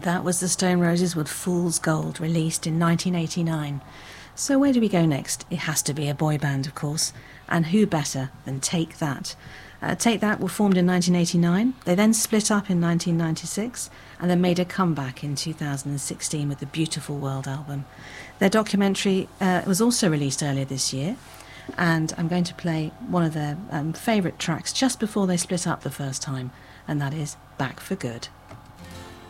That was the Stone Roses with Fool's Gold, released in 1989. So where do we go next? It has to be a boy band, of course. And who better than Take That? Take That were formed in 1989. They then split up in 1996 and then made a comeback in 2016 with the Beautiful World album. Their documentary was also released earlier this year, and I'm going to play one of their favourite tracks just before they split up the first time, and that is Back for Good.